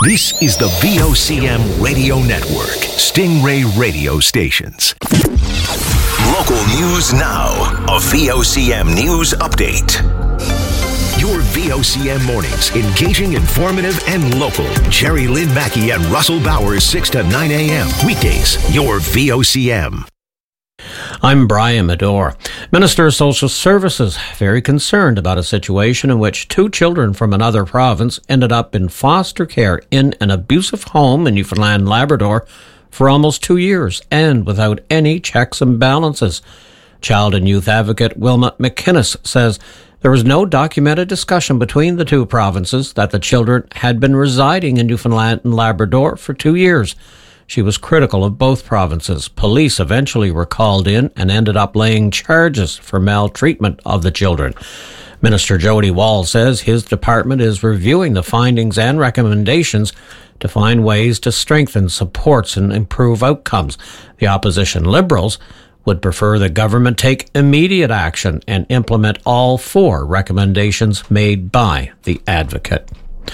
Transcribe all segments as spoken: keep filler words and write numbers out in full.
This is the V O C M Radio Network, Stingray Radio Stations. Local news now. A V O C M news update. Your V O C M mornings, engaging, informative, and local. Jerry Lynn Mackey and Russell Bowers, six to nine a.m. Weekdays, your V O C M. I'm Brian Medore. Minister of Social Services, very concerned about a situation in which two children from another province ended up in foster care in an abusive home in Newfoundland, Labrador for almost two years and without any checks and balances. Child and youth advocate Wilma McInnes says there was no documented discussion between the two provinces that the children had been residing in Newfoundland and Labrador for two years. She was critical of both provinces. Police eventually were called in and ended up laying charges for maltreatment of the children. Minister Jody Wall says his department is reviewing the findings and recommendations to find ways to strengthen supports and improve outcomes. The opposition Liberals would prefer the government take immediate action and implement all four recommendations made by the advocate.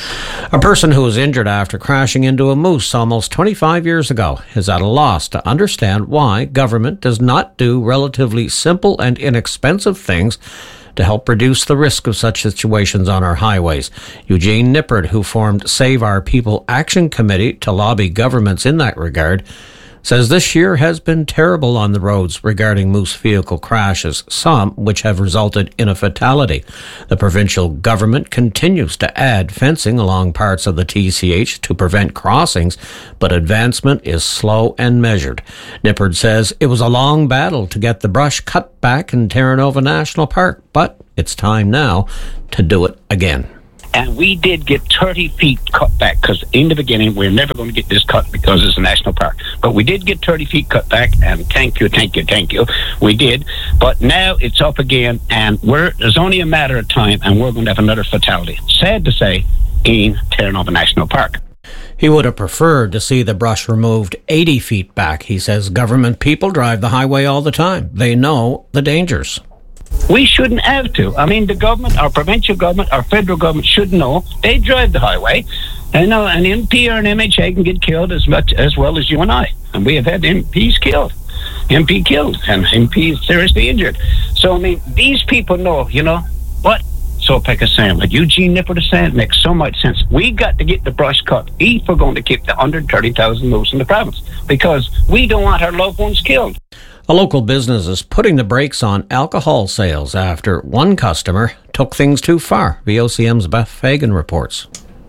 A person who was injured after crashing into a moose almost twenty-five years ago is at a loss to understand why government does not do relatively simple and inexpensive things to help reduce the risk of such situations on our highways. Eugene Nippard, who formed Save Our People Action Committee to lobby governments in that regard, says this year has been terrible on the roads regarding moose vehicle crashes, some which have resulted in a fatality. The provincial government continues to add fencing along parts of the T C H to prevent crossings, but advancement is slow and measured. Nippard says it was a long battle to get the brush cut back in Terra Nova National Park, but it's time now to do it again. And we did get thirty feet cut back, because in the beginning we we're never going to get this cut because it's a national park. But we did get thirty feet cut back, and thank you, thank you, thank you. We did. But now it's up again, and we're there's only a matter of time, and we're going to have another fatality. Sad to say, in Terra Nova National Park. He would have preferred to see the brush removed eighty feet back. He says government people drive the highway all the time. They know the dangers. We shouldn't have to. I mean, the government, our provincial government, our federal government should know. They drive the highway. I know an M P or an M H A can get killed as much as well as you and I. And we have had M Ps killed. M P killed and M P seriously injured. So, I mean, these people know, you know, what Sopeck is saying, what Eugene Nippard is saying, makes so much sense. We got to get the brush cut if we're going to keep the one hundred thirty thousand moose in the province, because we don't want our loved ones killed. A local business is putting the brakes on alcohol sales after one customer took things too far. V O C M's Beth Fagan reports.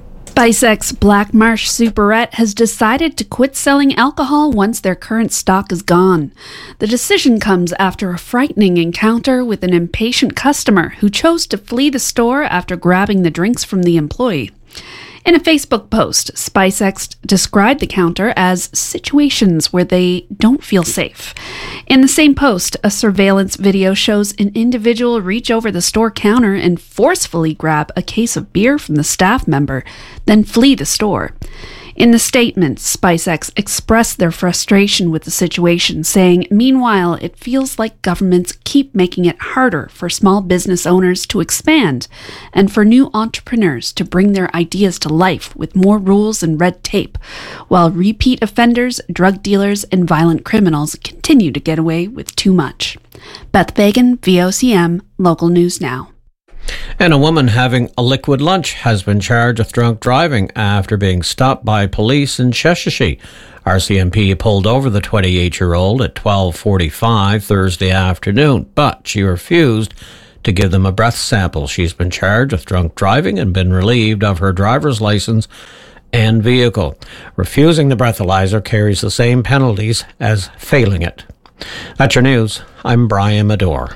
Spicex Black Marsh Superette has decided to quit selling alcohol once their current stock is gone. The decision comes after a frightening encounter with an impatient customer who chose to flee the store after grabbing the drinks from the employee. In a Facebook post, SpiceX described the counter as situations where they don't feel safe. In the same post, a surveillance video shows an individual reach over the store counter and forcefully grab a case of beer from the staff member, then flee the store. In the statement, SpiceX expressed their frustration with the situation, saying, meanwhile, it feels like governments keep making it harder for small business owners to expand and for new entrepreneurs to bring their ideas to life with more rules and red tape, while repeat offenders, drug dealers, and violent criminals continue to get away with too much. Beth Fagan, V O C M, Local News Now. And a woman having a liquid lunch has been charged with drunk driving after being stopped by police in Sheshatshiu. R C M P pulled over the twenty-eight-year-old at twelve forty-five Thursday afternoon, but she refused to give them a breath sample. She's been charged with drunk driving and been relieved of her driver's license and vehicle. Refusing the breathalyzer carries the same penalties as failing it. That's your news. I'm Brian Medore.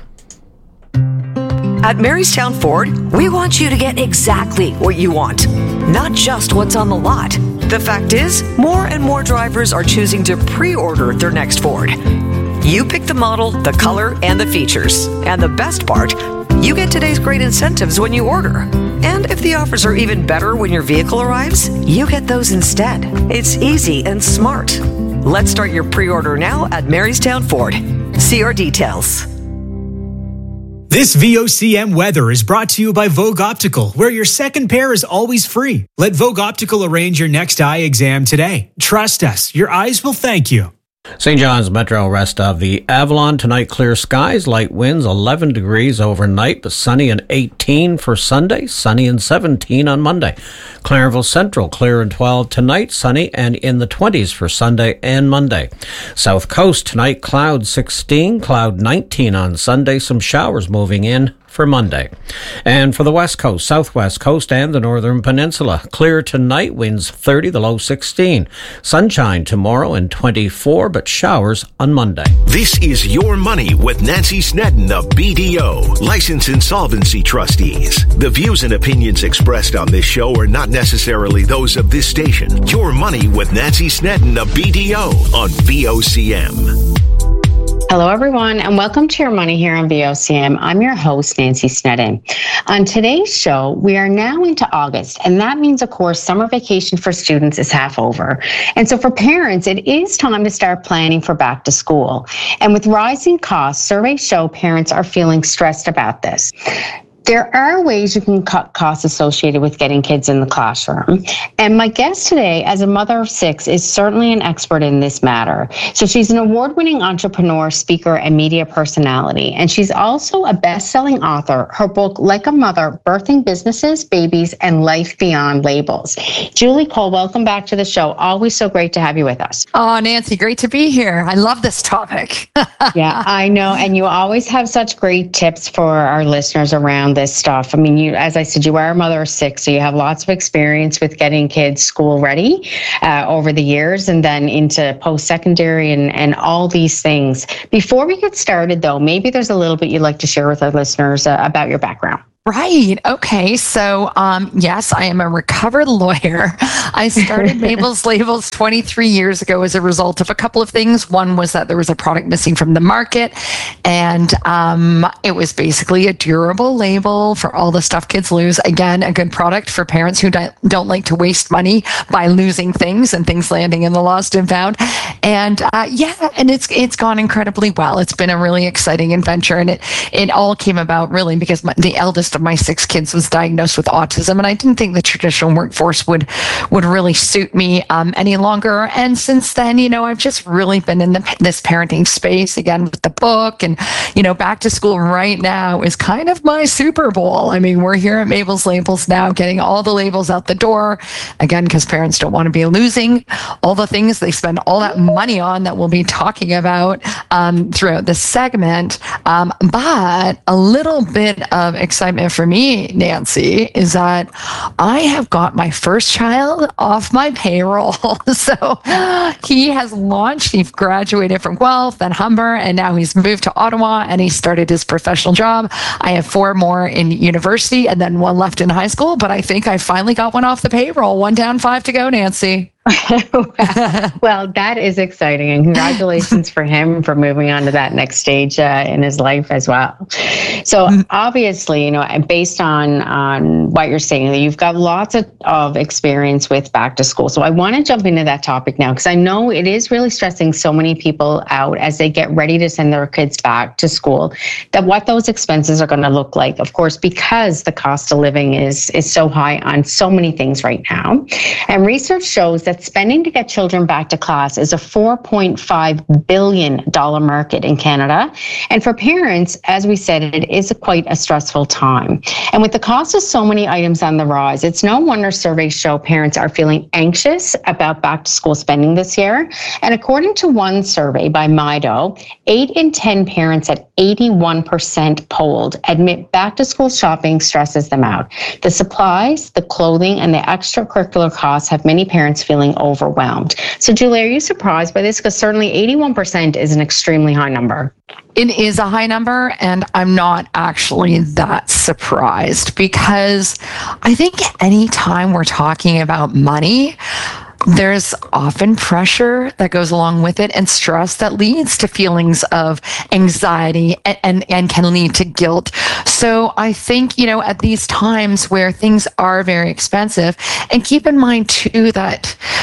At Marystown Ford, we want you to get exactly what you want, not just what's on the lot. The fact is, more and more drivers are choosing to pre-order their next Ford. You pick the model, the color, and the features. And the best part, you get today's great incentives when you order. And if the offers are even better when your vehicle arrives, you get those instead. It's easy and smart. Let's start your pre-order now at Marystown Ford. See our details. This V O C M weather is brought to you by Vogue Optical, where your second pair is always free. Let Vogue Optical arrange your next eye exam today. Trust us, your eyes will thank you. Saint John's Metro, rest of the Avalon. Tonight, clear skies, light winds, eleven degrees overnight, but sunny and eighteen for Sunday, sunny and seventeen on Monday. Clarenville Central, clear and twelve tonight, sunny and in the twenties for Sunday and Monday. South Coast, tonight, cloud sixteen, cloud nineteen on Sunday, some showers moving in for Monday. And for the West Coast, Southwest Coast, and the Northern Peninsula, clear tonight, winds thirty, the low sixteen. Sunshine tomorrow and twenty-four, but showers on Monday. This is Your Money with Nancy Snedden of B D O, Licensed Insolvency Trustees. The views and opinions expressed on this show are not necessarily those of this station. Your Money with Nancy Snedden of B D O on V O C M. Hello, everyone, and welcome to Your Money here on V O C M. I'm your host, Nancy Snedden. On today's show, we are now into August, and that means, of course, summer vacation for students is half over. And so for parents, it is time to start planning for back to school. And with rising costs, surveys show parents are feeling stressed about this. There are ways you can cut costs associated with getting kids in the classroom. And my guest today, as a mother of six, is certainly an expert in this matter. So she's an award-winning entrepreneur, speaker, and media personality. And she's also a best-selling author. Her book, Like a Mother, Birthing Businesses, Babies, and Life Beyond Labels. Julie Cole, welcome back to the show. Always so great to have you with us. Oh, Nancy, great to be here. I love this topic. Yeah, I know. And you always have such great tips for our listeners around this stuff. I mean, you, as I said, you are a mother of six, so you have lots of experience with getting kids school ready uh, over the years and then into post-secondary and, and all these things. Before we get started, though, maybe there's a little bit you'd like to share with our listeners uh, about your background. Right. Okay. So, um, yes, I am a recovered lawyer. I started Mabel's Labels twenty-three years ago as a result of a couple of things. One was that there was a product missing from the market, and um, it was basically a durable label for all the stuff kids lose. Again, a good product for parents who don't, don't like to waste money by losing things and things landing in the lost and found. And uh, yeah, and it's it's gone incredibly well. It's been a really exciting adventure, and it it all came about really because my, the eldest of my six kids was diagnosed with autism, and I didn't think the traditional workforce would would really suit me um, any longer. And since then, you know, I've just really been in the, this parenting space again with the book, and you know, back to school right now is kind of my Super Bowl. I mean, we're here at Mabel's Labels now, getting all the labels out the door again because parents don't want to be losing all the things they spend all that money on that we'll be talking about um, throughout this segment. Um, but a little bit of excitement for me, Nancy, is that I have got my first child off my payroll. So he has launched, he graduated from Guelph, then Humber, and now he's moved to Ottawa and he started his professional job. I have four more in university and then one left in high school, but I think I finally got one off the payroll. One down, five to go, Nancy. Well, that is exciting, and congratulations for him for moving on to that next stage uh, in his life as well. So obviously, you know, based on, on what you're saying, you've got lots of, of experience with back to school. So I want to jump into that topic now, because I know it is really stressing so many people out as they get ready to send their kids back to school, that what those expenses are going to look like, of course, because the cost of living is, is so high on so many things right now. And research shows that spending to get children back to class is a four point five billion dollars market in Canada. And for parents, as we said, it is a quite a stressful time. And with the cost of so many items on the rise, it's no wonder surveys show parents are feeling anxious about back to school spending this year. And according to one survey by Mido, eight in ten parents at eighty-one percent polled admit back to school shopping stresses them out. The supplies, the clothing, and the extracurricular costs have many parents feeling overwhelmed. So, Julie, are you surprised by this? Because certainly eighty-one percent is an extremely high number. It is a high number, and I'm not actually that surprised, because I think anytime we're talking about money, there's often pressure that goes along with it and stress that leads to feelings of anxiety and, and, and can lead to guilt. So I think, you know, at these times where things are very expensive, and keep in mind too that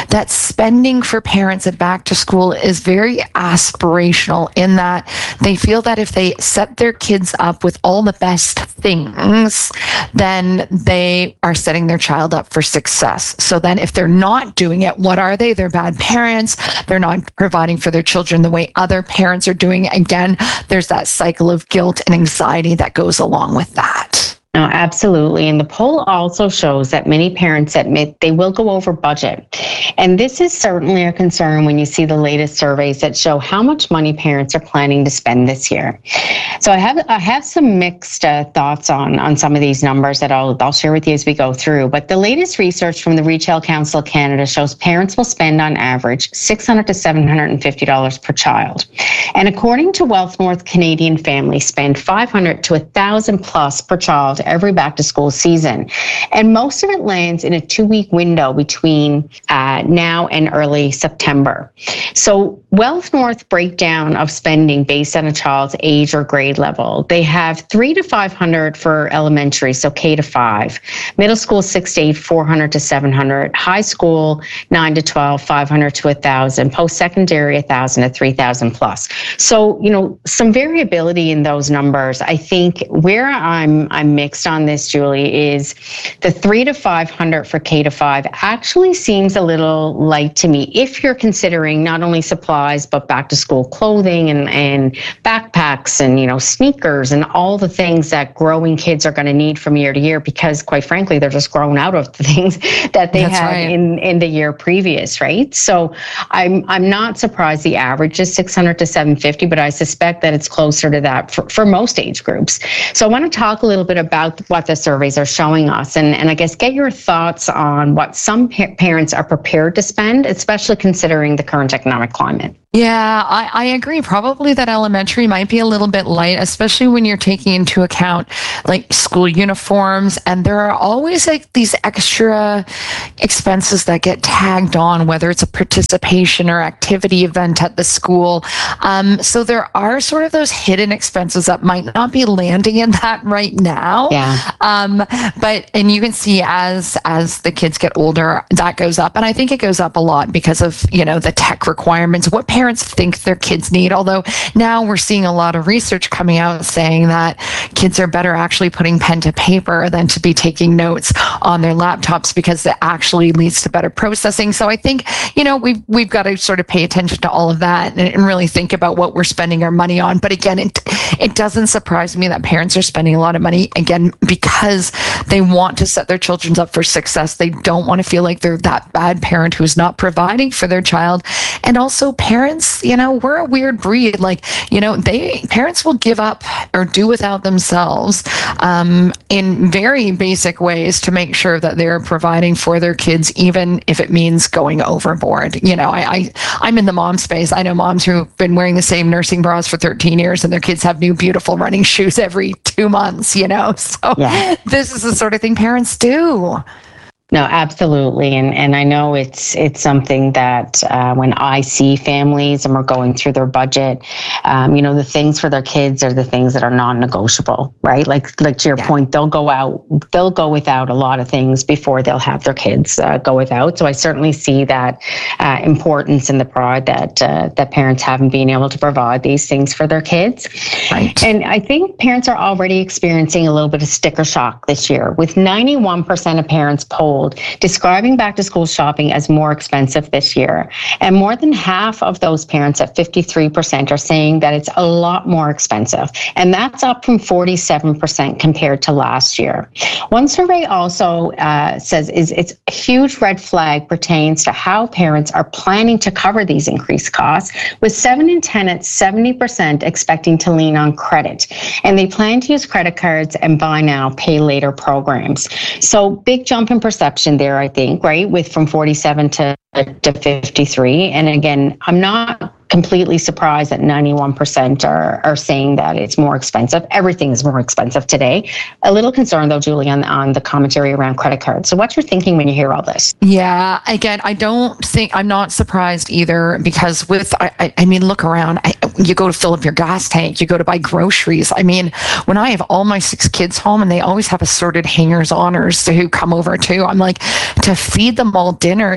that spending for parents at back to school is very aspirational in that they feel that if they set their kids up with all the best things, then they are setting their child up for success. So then if they're not doing it, what are they? They're bad parents. They're not providing for their children the way other parents are doing. Again, there's that cycle of guilt and anxiety that goes along with that. No, absolutely. And the poll also shows that many parents admit they will go over budget. And this is certainly a concern when you see the latest surveys that show how much money parents are planning to spend this year. So I have I have some mixed uh, thoughts on, on some of these numbers that I'll, I'll share with you as we go through. But the latest research from the Retail Council of Canada shows parents will spend on average six hundred to seven hundred fifty dollars per child. And according to Wealth North, Canadian families spend five hundred to one thousand plus per child every back to school season. And most of it lands in a two week window between uh, now and early September. So Wealth North breakdown of spending based on a child's age or grade level. They have three to five hundred for elementary, so K to five. Middle school, six to eight, four hundred to seven hundred. High school, nine to twelve, five hundred to one thousand. Post-secondary, one thousand to three thousand plus. So, you know, some variability in those numbers. I think where I'm I'm mixed on this, Julie, is the three to five hundred for K to five actually seems a little light to me if you're considering not only supplies but back to school clothing and, and backpacks and, you know, sneakers and all the things that growing kids are going to need from year to year, because quite frankly, they're just grown out of the things that they That's had right. in, in the year previous, right? So I'm I'm not surprised the average is six hundred to seven hundred fifty, but I suspect that it's closer to that for, for most age groups. So I want to talk a little bit about what the surveys are showing us, and, and I guess get your thoughts on what some pa- parents are prepared to spend, especially considering the current economic climate. Yeah, I, I agree. Probably that elementary might be a little bit light, especially when you're taking into account like school uniforms. And there are always like these extra expenses that get tagged on, whether it's a participation or activity event at the school. Um, so there are sort of those hidden expenses that might not be landing in that right now. Yeah. Um, but, and you can see as, as the kids get older, that goes up. And I think it goes up a lot because of, you know, the tech requirements, what parents Parents think their kids need, although now we're seeing a lot of research coming out saying that kids are better actually putting pen to paper than to be taking notes on their laptops because it actually leads to better processing. So I think, you know, we've, we've got to sort of pay attention to all of that and, and really think about what we're spending our money on. But again, it, it doesn't surprise me that parents are spending a lot of money, again, because they want to set their children up for success. They don't want to feel like they're that bad parent who's not providing for their child. And also parents, you know, we're a weird breed. Like, you know, they parents will give up or do without themselves um, in very basic ways to make sure that they're providing for their kids, even if it means going overboard. You know, I, I I'm in the mom space. I know moms who've been wearing the same nursing bras for thirteen years, and their kids have new beautiful running shoes every two months. You know, so yeah. This is the sort of thing parents do. No, absolutely. And and I know it's it's something that uh, when I see families and we're going through their budget, um, you know, the things for their kids are the things that are non-negotiable, right? Like like to your yeah. point, they'll go out, they'll go without a lot of things before they'll have their kids uh, go without. So I certainly see that uh, importance in the pride that uh, that parents haven't been able to provide these things for their kids. Right. And I think parents are already experiencing a little bit of sticker shock this year, with ninety-one percent of parents polled describing back to school shopping as more expensive this year. And more than half of those parents at fifty-three percent are saying that it's a lot more expensive. And that's up from forty-seven percent compared to last year. One survey also uh, says is it's a huge red flag pertains to how parents are planning to cover these increased costs, with seven in ten at seventy percent expecting to lean on credit. And they plan to use credit cards and buy now, pay later programs. So big jump in perception there, I think, right, with from forty-seven to to fifty-three. And again, I'm not completely surprised that ninety-one percent are, are saying that it's more expensive. Everything is more expensive today. A little concerned, though, Julie, on, on the commentary around credit cards. So what's your thinking when you hear all this? Yeah, again, I don't think, I'm not surprised either, because with, I, I, I mean, look around, I, you go to fill up your gas tank, you go to buy groceries. I mean, when I have all my six kids home and they always have assorted hangers-oners who come over too, I'm like, to feed them all dinner is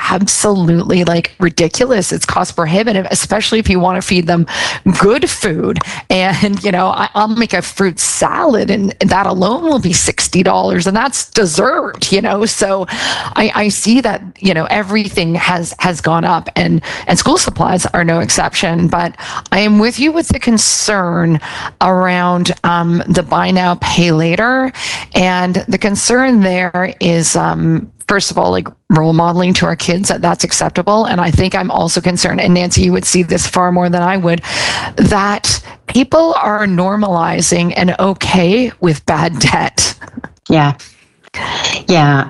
absolutely like ridiculous. It's cost prohibitive, especially if you want to feed them good food. And, you know, I, I'll make a fruit salad and that alone will be sixty dollars, and that's dessert, you know? So I, I see that, you know, everything has, has gone up, and, and school supplies are no exception. But I am with you with the concern around um, the buy now, pay later. And the concern there is, um, first of all, like role modeling to our kids that that's acceptable. And I think I'm also concerned, and Nancy, you would see this far more than I would, that people are normalizing and okay with bad debt. Yeah. Yeah.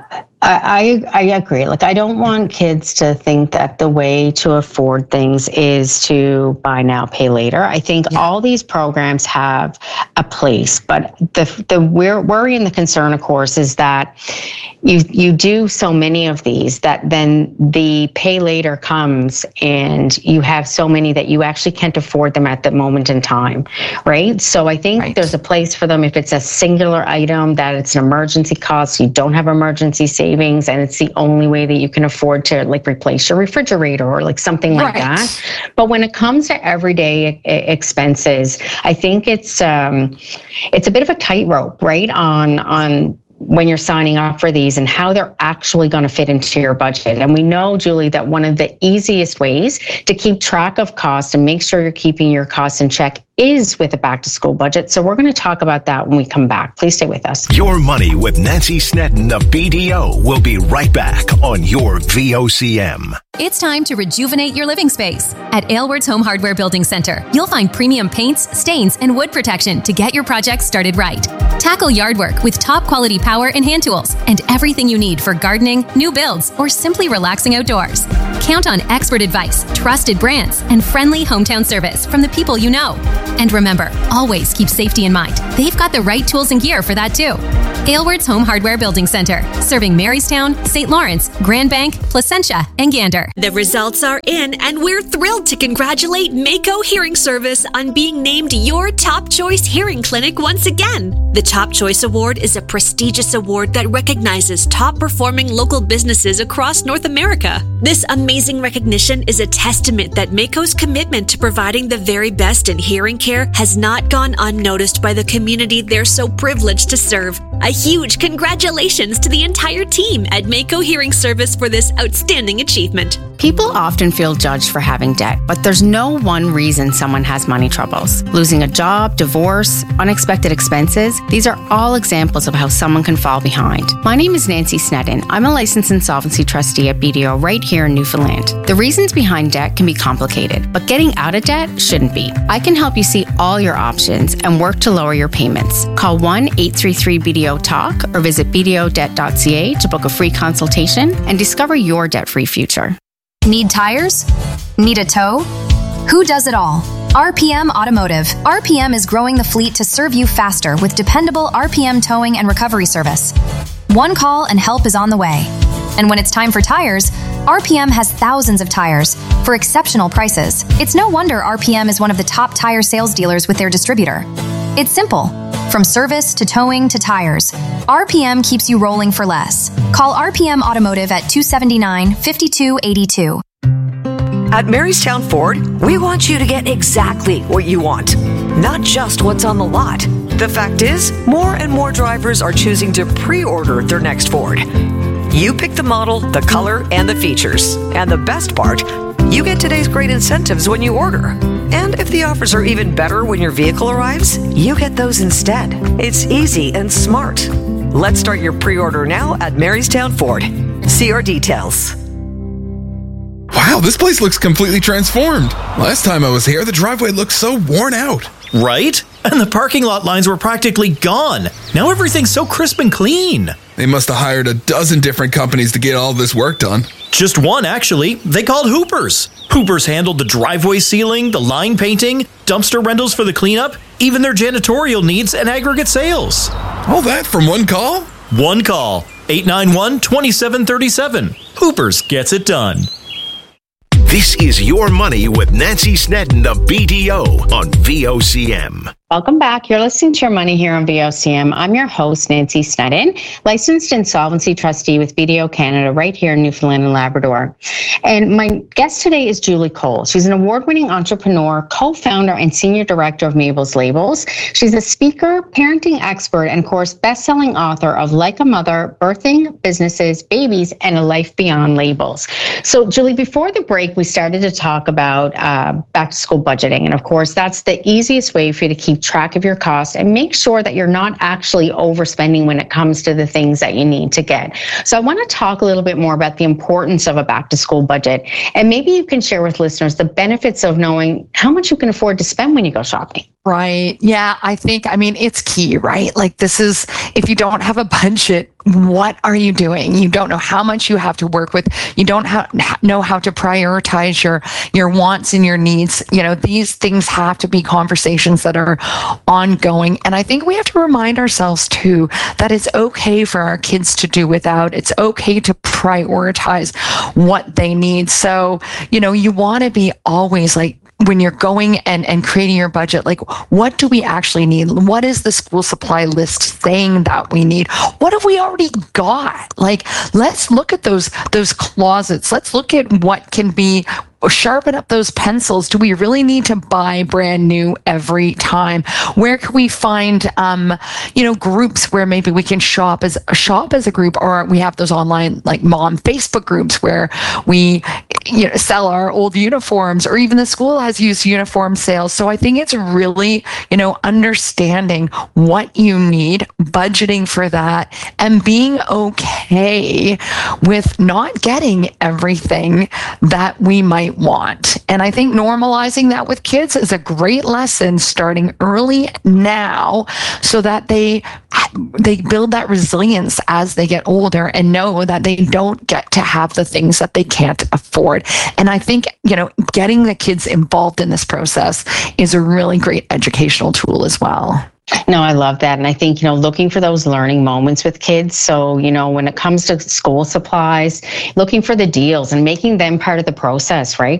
I, I I agree. Like, I don't want kids to think that the way to afford things is to buy now, pay later. I think yeah. all these programs have a place, but the the worry and the concern, of course, is that you you do so many of these that then the pay later comes and you have so many that you actually can't afford them at the moment in time, right? So I think right. there's a place for them if it's a singular item, that it's an emergency cost, you don't have emergency savings, and it's the only way that you can afford to like replace your refrigerator or like something like right. that. But when it comes to everyday expenses, I think it's um, it's a bit of a tightrope, right? On on when you're signing up for these and how they're actually going to fit into your budget. And we know, Julie, that one of the easiest ways to keep track of costs and make sure you're keeping your costs in check is with a back to school budget. So we're going to talk about that when we come back. Please stay with us. Your Money with Nancy Snedden of B D O will be right back on your V O C M. It's time to rejuvenate your living space. At Aylward's Home Hardware Building Center, you'll find premium paints, stains, and wood protection to get your project started right. Tackle yard work with top quality power and hand tools and everything you need for gardening, new builds, or simply relaxing outdoors. Count on expert advice, trusted brands, and friendly hometown service from the people you know. And remember, always keep safety in mind. They've got the right tools and gear for that too. Aylward's Home Hardware Building Center, serving Marystown, Saint Lawrence, Grand Bank, Placentia, and Gander. The results are in, and we're thrilled to congratulate Mako Hearing Service on being named your Top Choice Hearing Clinic once again. The Top Choice Award is a prestigious award that recognizes top-performing local businesses across North America. This amazing recognition is a testament that Mako's commitment to providing the very best in hearing care has not gone unnoticed by the community they're so privileged to serve. A huge congratulations to the entire team at Mako Hearing Service for this outstanding achievement. People often feel judged for having debt, but there's no one reason someone has money troubles. Losing a job, divorce, unexpected expenses, these are all examples of how someone can fall behind. My name is Nancy Snedden. I'm a licensed insolvency trustee at B D O right here in Newfoundland. The reasons behind debt can be complicated, but getting out of debt shouldn't be. I can help you see all your options and work to lower your payments. Call one eight three three B D O talk or visit b d o debt dot c a to book a free consultation and discover your debt-free future. Need tires? Need a tow? Who does it all? R P M Automotive. R P M is growing the fleet to serve you faster with dependable R P M towing and recovery service. One call and help is on the way. And when it's time for tires, R P M has thousands of tires for exceptional prices. It's no wonder R P M is one of the top tire sales dealers with their distributor. It's simple. From service to towing to tires, R P M keeps you rolling for less. Call R P M Automotive at two seven nine, five two eight two. At Marystown Ford, we want you to get exactly what you want, not just what's on the lot. The fact is, more and more drivers are choosing to pre-order their next Ford. You pick the model, the color, and the features. And the best part, you get today's great incentives when you order. And if the offers are even better when your vehicle arrives, you get those instead. It's easy and smart. Let's start your pre-order now at Marystown Ford. See our details. Wow, this place looks completely transformed. Last time I was here, the driveway looked so worn out. Right? And the parking lot lines were practically gone. Now everything's so crisp and clean. They must have hired a dozen different companies to get all this work done. Just one, actually. They called Hoopers. Hoopers handled the driveway sealing, the line painting, dumpster rentals for the cleanup, even their janitorial needs and aggregate sales. All that from one call? One call. eight nine one, two seven three seven. Hoopers gets it done. This is Your Money with Nancy Snedden of B D O on V O C M. Welcome back. You're listening to Your Money here on V O C M. I'm your host, Nancy Snedden, licensed insolvency trustee with B D O Canada right here in Newfoundland and Labrador. And my guest today is Julie Cole. She's an award-winning entrepreneur, co-founder, and senior director of Mabel's Labels. She's a speaker, parenting expert, and of course, best-selling author of Like a Mother, Birthing, Businesses, Babies, and a Life Beyond Labels. So, Julie, before the break, we started to talk about uh, back-to-school budgeting. And of course, that's the easiest way for you to keep track of your costs and make sure that you're not actually overspending when it comes to the things that you need to get. So I want to talk a little bit more about the importance of a back to school budget. And maybe you can share with listeners the benefits of knowing how much you can afford to spend when you go shopping. Right. Yeah, I think, I mean, it's key, right? Like this is, if you don't have a budget, what are you doing? You don't know how much you have to work with. You don't ha- know how to prioritize your, your wants and your needs. You know, these things have to be conversations that are ongoing. And I think we have to remind ourselves too, that it's okay for our kids to do without. It's okay to prioritize what they need. So, you know, you want to be always like, when you're going and, and creating your budget, like what do we actually need? What is the school supply list saying that we need? What have we already got? Like, let's look at those, those closets. Let's look at what can be, sharpen up those pencils. Do we really need to buy brand new every time? Where can we find, um, you know, groups where maybe we can shop as shop as a group, or we have those online like mom Facebook groups where we, you know, sell our old uniforms, or even the school has used uniform sales. So I think it's really, you know, understanding what you need, budgeting for that, and being okay with not getting everything that we might want. And I think normalizing that with kids is a great lesson, starting early now, so that they they build that resilience as they get older and know that they don't get to have the things that they can't afford. And I think, you know, getting the kids involved in this process is a really great educational tool as well. No, I love that. And I think, you know, looking for those learning moments with kids. So, you know, when it comes to school supplies, looking for the deals and making them part of the process, right?